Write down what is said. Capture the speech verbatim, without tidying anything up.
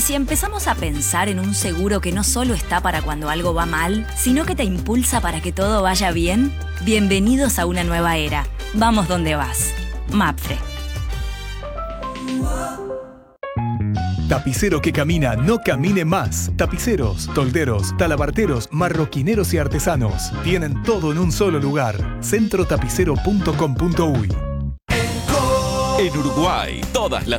si empezamos a pensar en un seguro que no solo está para cuando algo va mal, sino que te impulsa para que todo vaya bien? Bienvenidos a una nueva era. Vamos donde vas. Mapfre. Tapicero que camina, no camine más. Tapiceros, tolderos, talabarteros, marroquineros y artesanos. Tienen todo en un solo lugar. centro tapicero punto com punto uy. En Uruguay, todas las